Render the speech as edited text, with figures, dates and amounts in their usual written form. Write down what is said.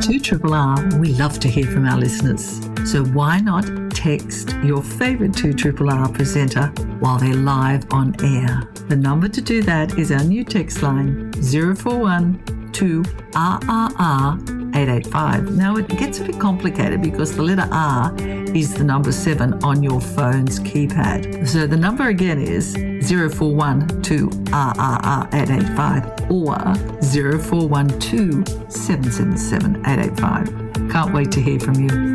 2RRR, we love to hear from our listeners. So why not text your favourite 2RRR presenter while they're live on air? The number to do that is our new text line, 041 2RRR 885. Now it gets a bit complicated because the letter R is the number 7 on your phone's keypad. So the number again is 041 2RRR 885 or 0412 777 885. Can't wait to hear from you.